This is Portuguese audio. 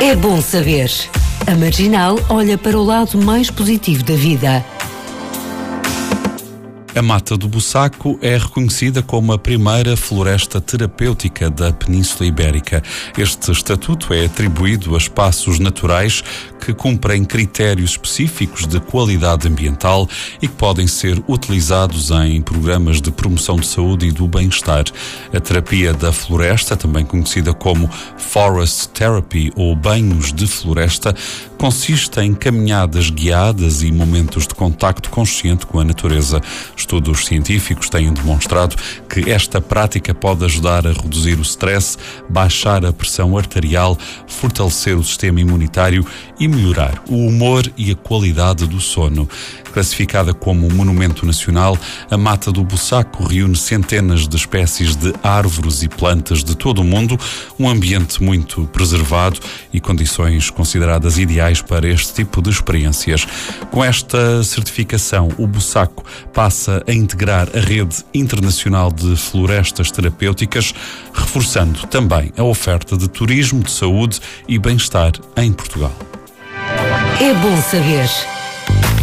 É bom saber. A Marginal olha para o lado mais positivo da vida. A Mata do Bussaco é reconhecida como a primeira floresta terapêutica da Península Ibérica. Este estatuto é atribuído a espaços naturais que cumprem critérios específicos de qualidade ambiental e que podem ser utilizados em programas de promoção de saúde e do bem-estar. A terapia da floresta, também conhecida como Forest Therapy ou banhos de floresta, consiste em caminhadas guiadas e momentos de contacto consciente com a natureza. Estudos científicos têm demonstrado que esta prática pode ajudar a reduzir o stress, baixar a pressão arterial, fortalecer o sistema imunitário e melhorar o humor e a qualidade do sono. Classificada como monumento nacional, a Mata do Bussaco reúne centenas de espécies de árvores e plantas de todo o mundo, um ambiente muito preservado e condições consideradas ideais para este tipo de experiências. Com esta certificação, o Bussaco passa a integrar a rede internacional de florestas terapêuticas, reforçando também a oferta de turismo, de saúde e bem-estar em Portugal. É bom saber.